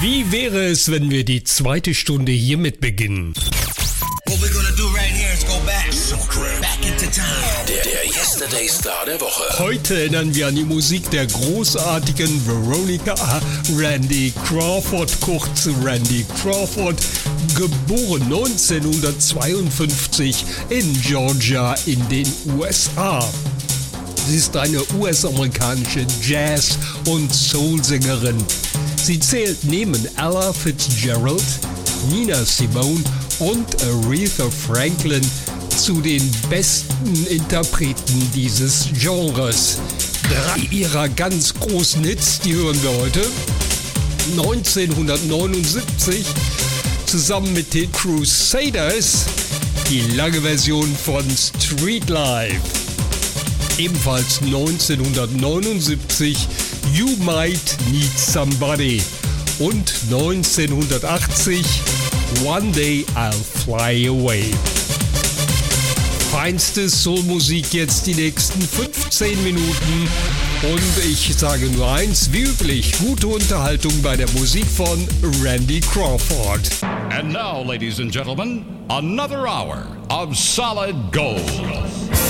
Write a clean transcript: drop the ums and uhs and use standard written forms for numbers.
Wie wäre es, wenn wir die zweite Stunde hiermit beginnen? What we're gonna do right here is go back into time. Der Yesterday Star der Woche. Heute erinnern wir an die Musik der großartigen Veronica Randy Crawford, kurz Randy Crawford, geboren 1952 in Georgia in den USA. Sie ist eine US-amerikanische Jazz- und Soul-Sängerin. Sie zählt neben Ella Fitzgerald, Nina Simone und Aretha Franklin zu den besten Interpreten dieses Genres. 3 ihrer ganz großen Hits, die hören wir heute. 1979 zusammen mit den Crusaders die lange Version von Street Life. Ebenfalls 1979 You Might Need Somebody und 1980 One Day I'll Fly Away. Feinste Soulmusik jetzt die nächsten 15 Minuten und ich sage nur eins, wie üblich, gute Unterhaltung bei der Musik von Randy Crawford. And now, ladies and gentlemen, another hour of solid gold.